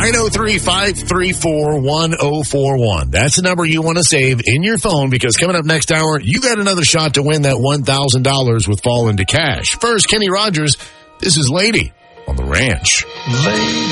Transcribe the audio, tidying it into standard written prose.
903-534-1041. That's the number you want to save in your phone, because coming up next hour, you got another shot to win that $1,000 with Fall into Cash. First, Kenny Rogers. This is Lady on the Ranch. Lady.